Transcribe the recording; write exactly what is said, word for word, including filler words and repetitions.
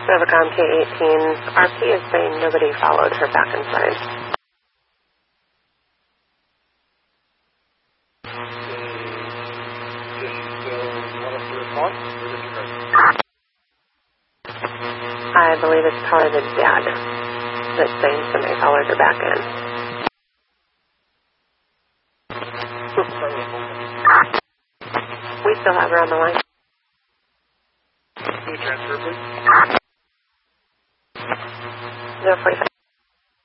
Novacom K eighteen, R P is saying nobody followed her back inside. I believe it's probably the dad that's saying somebody followed her back in. We still have her on the line. Can you transfer, please? zero forty-five.